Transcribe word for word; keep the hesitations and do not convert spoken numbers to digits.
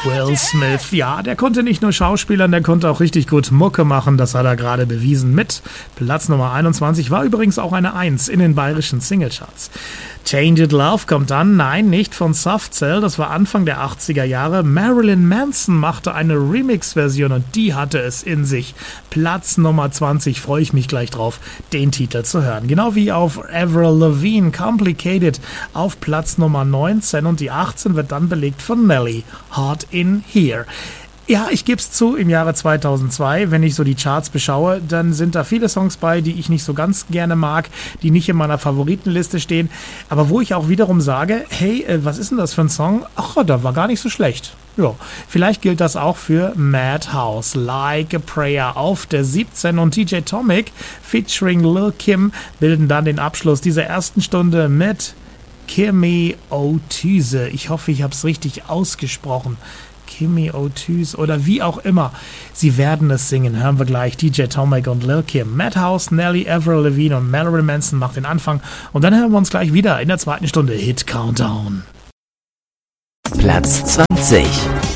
Will Smith, ja, der konnte nicht nur schauspielern, der konnte auch richtig gut Mucke machen, das hat er gerade bewiesen mit Platz Nummer einundzwanzig, war übrigens auch eine Eins in den bayerischen Singlecharts. Change It Love kommt dann, nein, nicht von Soft Cell, das war Anfang der achtziger Jahre. Marilyn Manson machte eine Remix-Version und die hatte es in sich. Platz Nummer zwanzig, freue ich mich gleich drauf, den Titel zu hören. Genau wie auf Avril Lavigne, Complicated auf Platz Nummer neunzehn und die achtzehn wird dann belegt von Nelly, Hot in Here. Ja, ich gebe es zu, im Jahre zweitausendzwei, wenn ich so die Charts beschaue, dann sind da viele Songs bei, die ich nicht so ganz gerne mag, die nicht in meiner Favoritenliste stehen, aber wo ich auch wiederum sage, hey, was ist denn das für ein Song? Ach, der war gar nicht so schlecht. Ja, vielleicht gilt das auch für Madhouse, Like a Prayer auf der siebzehn und D J Tomic featuring Lil Kim bilden dann den Abschluss dieser ersten Stunde mit Kimi O'Tuse. Ich hoffe, ich habe es richtig ausgesprochen. Kimi O'Tuse oder wie auch immer. Sie werden es singen. Hören wir gleich. D J Tomic und Lil Kim. Madhouse, Nelly, Avril Lavigne und Marilyn Manson macht den Anfang. Und dann hören wir uns gleich wieder in der zweiten Stunde Hit Countdown. Platz zwanzig.